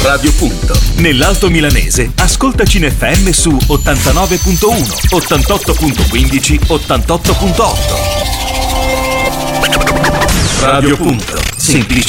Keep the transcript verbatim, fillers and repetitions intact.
Radio Punto. Nell'Alto Milanese, ascoltaci in F M su ottantanove virgola uno, ottantotto virgola quindici, ottantotto virgola otto. Radio Punto. Semplici